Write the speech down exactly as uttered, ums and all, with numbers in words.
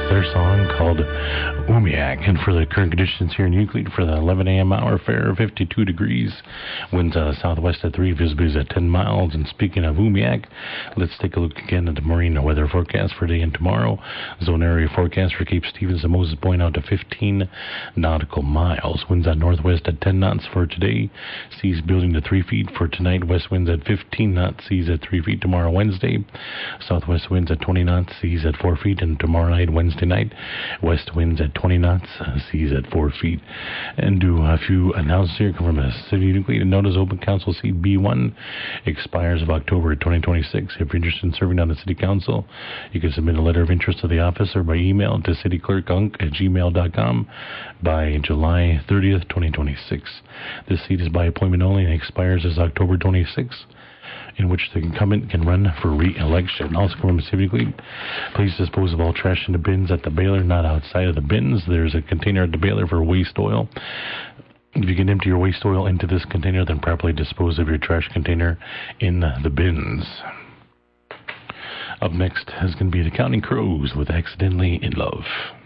their song called Umiak. And for the current conditions here in Euclid for the eleven a.m. hour, fair fifty-two degrees. Winds uh, southwest at three, visibility at ten miles. And speaking of Umiak, let's take a look again at the marine weather forecast for today and tomorrow. Zone area forecast for Cape Stevens and Moses Point out to fifteen nautical miles. Winds at northwest at ten knots for today. Seas building to three feet for tonight. West winds at fifteen knots. Seas at three feet tomorrow, Wednesday. Southwest winds at twenty knots. Seas at four feet. And tomorrow night, Wednesday night, west winds at twenty knots. Seas at four feet. And do a few announcements here. Come from the City of Euclid. Notice open council seat B one expires of October twenty twenty-six. If you're interested in serving on the City Council, you can submit a letter of interest to the office or by email to cityclerkunk at gmail dot com by July thirtieth, twenty twenty-six. This seat is by appointment only and expires as October twenty-sixth, in which the incumbent can run for re-election. Also from specifically, please dispose of all trash in the bins at the baler, not outside of the bins. There's a container at the baler for waste oil. If you can empty your waste oil into this container, then properly dispose of your trash container in the bins. Up next is going to be the Counting Crows with Accidentally in Love.